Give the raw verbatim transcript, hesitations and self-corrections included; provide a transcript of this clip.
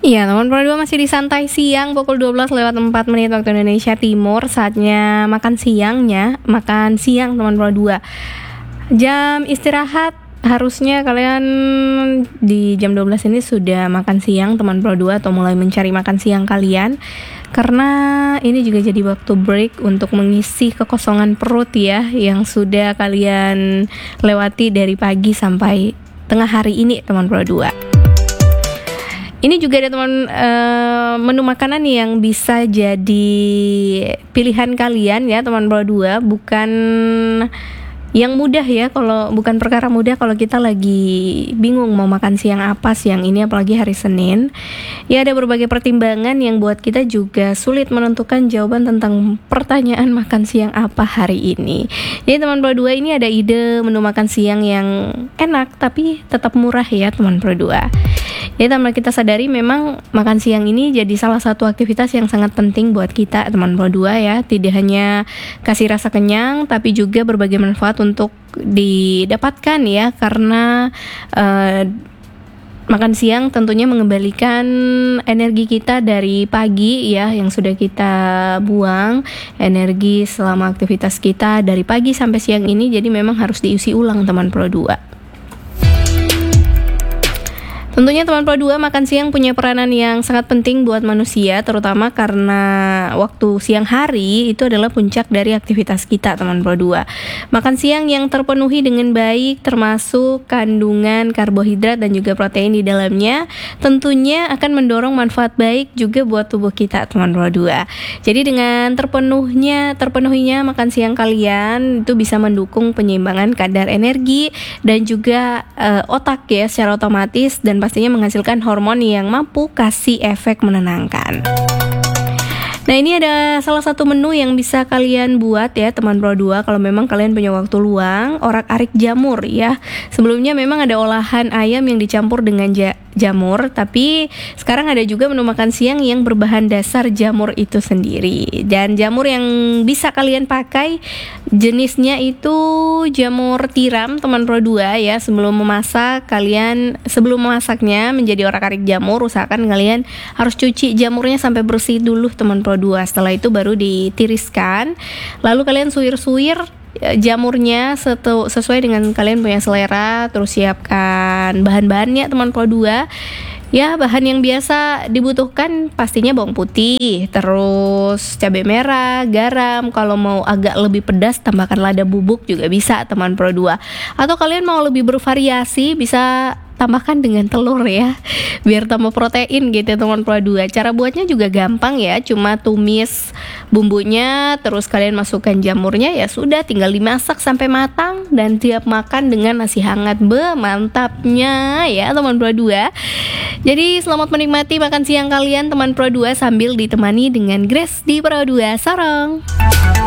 Iya, teman Pro dua masih di Santai Siang pukul dua belas lewat empat menit waktu Indonesia Timur. Saatnya makan siangnya, makan siang teman Pro dua. Jam istirahat harusnya kalian di jam dua belas ini sudah makan siang teman Pro dua, atau mulai mencari makan siang kalian. Karena ini juga jadi waktu break untuk mengisi kekosongan perut ya, yang sudah kalian lewati dari pagi sampai tengah hari ini teman Pro dua. Ini juga ada teman uh, menu makanan yang bisa jadi pilihan kalian ya teman Pro dua, bukan yang mudah ya, kalau bukan perkara mudah kalau kita lagi bingung mau makan siang apa siang ini, apalagi hari Senin. Ya, ada berbagai pertimbangan yang buat kita juga sulit menentukan jawaban tentang pertanyaan makan siang apa hari ini. Jadi teman Pro dua, ini ada ide menu makan siang yang enak tapi tetap murah ya teman Pro dua. Jadi tanpa kita sadari memang makan siang ini jadi salah satu aktivitas yang sangat penting buat kita teman Pro dua ya. Tidak hanya kasih rasa kenyang, tapi juga berbagai manfaat untuk didapatkan ya, karena uh, makan siang tentunya mengembalikan energi kita dari pagi ya, yang sudah kita buang energi selama aktivitas kita dari pagi sampai siang ini. Jadi memang harus diisi ulang teman Pro dua. Tentunya teman Pro dua, makan siang punya peranan yang sangat penting buat manusia, terutama karena waktu siang hari itu adalah puncak dari aktivitas kita teman Pro dua. Makan siang yang terpenuhi dengan baik, termasuk kandungan karbohidrat dan juga protein di dalamnya, tentunya akan mendorong manfaat baik juga buat tubuh kita teman Pro dua. Jadi dengan terpenuhnya terpenuhinya makan siang kalian itu bisa mendukung penyeimbangan kadar energi dan juga uh, otak ya secara otomatis, dan pastinya menghasilkan hormon yang mampu kasih efek menenangkan. Nah, ini ada salah satu menu yang bisa kalian buat ya teman Pro dua kalau memang kalian punya waktu luang, orak-arik jamur ya. Sebelumnya memang ada olahan ayam yang dicampur dengan ja- jamur, tapi sekarang ada juga menu makan siang yang berbahan dasar jamur itu sendiri. Dan jamur yang bisa kalian pakai jenisnya itu jamur tiram teman Pro dua ya. Sebelum memasak kalian sebelum memasaknya menjadi orak-arik jamur, usahakan kalian harus cuci jamurnya sampai bersih dulu teman Pro dua. Setelah itu baru ditiriskan, lalu kalian suir-suir jamurnya setu, sesuai dengan kalian punya selera. Terus siapkan bahan-bahannya teman Pro dua. Ya, bahan yang biasa dibutuhkan pastinya bawang putih, terus cabai merah, garam. Kalau mau agak lebih pedas tambahkan lada bubuk juga bisa teman Pro dua. Atau kalian mau lebih bervariasi bisa tambahkan dengan telur ya, biar tambah protein gitu teman Pro dua. Cara buatnya juga gampang ya, cuma tumis bumbunya, terus kalian masukkan jamurnya, ya sudah tinggal dimasak sampai matang dan tiap makan dengan nasi hangat. Be, mantapnya ya teman Pro dua. Jadi selamat menikmati makan siang kalian teman Pro dua sambil ditemani dengan Grace di Pro dua Sorong.